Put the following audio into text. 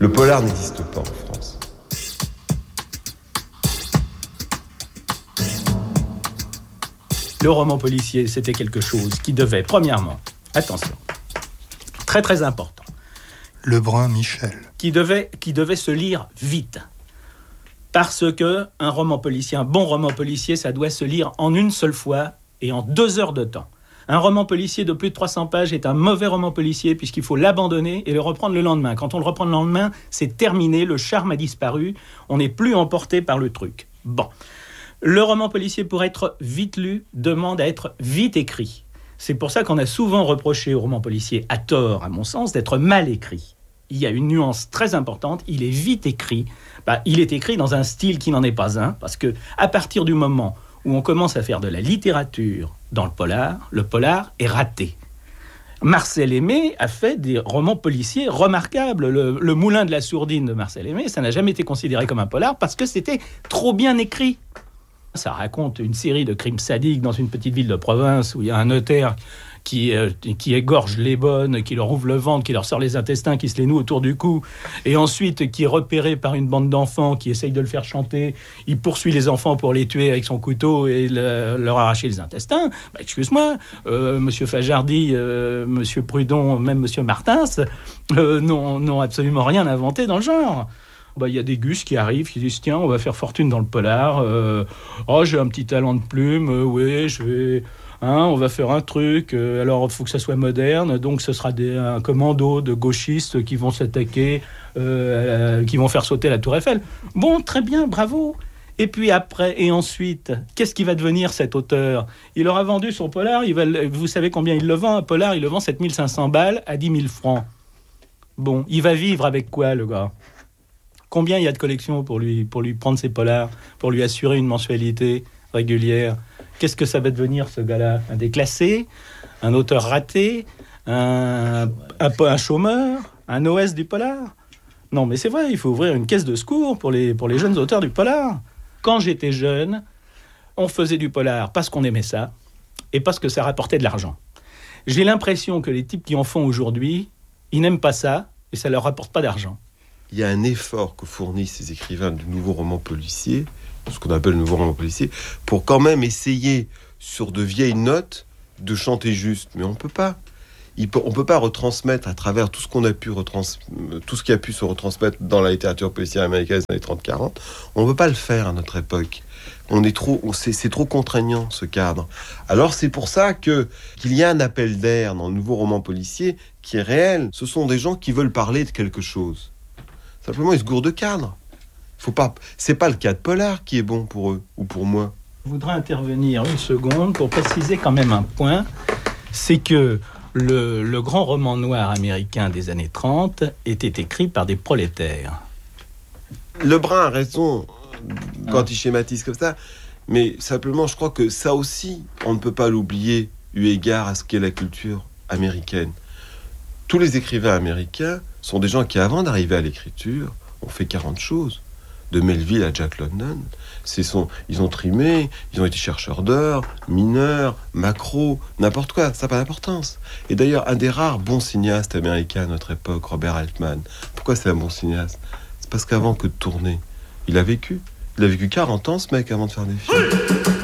Le polar n'existe pas en France. Le roman policier, c'était quelque chose qui devait, premièrement, attention, très très important, Lebrun Michel. qui devait se lire vite. Parce que un roman policier, un bon roman policier, ça doit se lire en une seule fois et en 2 heures de temps. Un roman policier de plus de 300 pages est un mauvais roman policier puisqu'il faut l'abandonner et le reprendre le lendemain. Quand on le reprend le lendemain, c'est terminé, le charme a disparu, on n'est plus emporté par le truc. Bon. Le roman policier, pour être vite lu, demande à être vite écrit. C'est pour ça qu'on a souvent reproché au roman policier, à tort à mon sens, d'être mal écrit. Il y a une nuance très importante, il est vite écrit. Il est écrit dans un style qui n'en est pas un, parce que à partir du moment où on commence à faire de la littérature dans le polar est raté. Marcel Aimé a fait des romans policiers remarquables. Le Moulin de la Sourdine de Marcel Aimé, ça n'a jamais été considéré comme un polar parce que c'était trop bien écrit. Ça raconte une série de crimes sadiques dans une petite ville de province où il y a un notaire qui égorge les bonnes, qui leur ouvre le ventre, qui leur sort les intestins, qui se les noue autour du cou, et ensuite qui est repéré par une bande d'enfants qui essayent de le faire chanter. Il poursuit les enfants pour les tuer avec son couteau et leur arracher les intestins. Excuse-moi, Monsieur Fajardi, Monsieur Prudon, même Monsieur Martins, n'ont absolument rien inventé dans le genre. Il y a des gus qui arrivent, qui disent « Tiens, on va faire fortune dans le polar. J'ai un petit talent de plume. Oui, je vais... on va faire un truc. Alors, il faut que ça soit moderne. Donc, ce sera un commando de gauchistes qui vont s'attaquer, qui vont faire sauter la Tour Eiffel. Bon, très bien, bravo. Et puis après, et ensuite, qu'est-ce qui va devenir cet auteur ? Il aura vendu son polar. Vous savez combien il le vend, un polar ? Il le vend 7500 balles à 10 000 francs. Bon, il va vivre avec quoi, le gars ? Combien il y a de collections pour lui prendre ses polars, pour lui assurer une mensualité régulière ? Qu'est-ce que ça va devenir, ce gars-là ? Un déclassé ? Un auteur raté ? Un chômeur ? Un OS du polar ? Non, mais c'est vrai, il faut ouvrir une caisse de secours pour les jeunes auteurs du polar. Quand j'étais jeune, on faisait du polar parce qu'on aimait ça et parce que ça rapportait de l'argent. J'ai l'impression que les types qui en font aujourd'hui, ils n'aiment pas ça et ça leur rapporte pas d'argent. Il y a un effort que fournissent ces écrivains du nouveau roman policier, ce qu'on appelle le nouveau roman policier, pour quand même essayer, sur de vieilles notes, de chanter juste. Mais on peut pas. On peut pas retransmettre à travers tout ce qui a pu se retransmettre dans la littérature policière américaine des années 30-40. On ne peut pas le faire à notre époque. C'est trop contraignant, ce cadre. Alors c'est pour ça qu'il y a un appel d'air dans le nouveau roman policier qui est réel. Ce sont des gens qui veulent parler de quelque chose. Simplement, ils se gourdent de cadre. C'est pas le cadre polar qui est bon pour eux ou pour moi. Je voudrais intervenir une seconde pour préciser quand même un point. C'est que le grand roman noir américain des années 30 était écrit par des prolétaires. Lebrun a raison quand il schématise comme ça. Mais simplement, je crois que ça aussi, on ne peut pas l'oublier eu égard à ce qu'est la culture américaine. Tous les écrivains américains sont des gens qui, avant d'arriver à l'écriture, ont fait 40 choses. De Melville à Jack London. Ils ont trimé, ils ont été chercheurs d'heures, mineurs, macros, n'importe quoi, ça n'a pas d'importance. Et d'ailleurs, un des rares bons cinéastes américains à notre époque, Robert Altman, pourquoi c'est un bon cinéaste ? C'est parce qu'avant que de tourner, il a vécu 40 ans, ce mec, avant de faire des films.